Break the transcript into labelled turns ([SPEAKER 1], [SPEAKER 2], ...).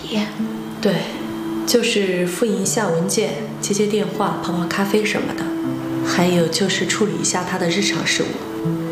[SPEAKER 1] 理？
[SPEAKER 2] 对，就是复印一下文件，接电话，泡泡咖啡什么的，还有就是处理一下他的日常事务。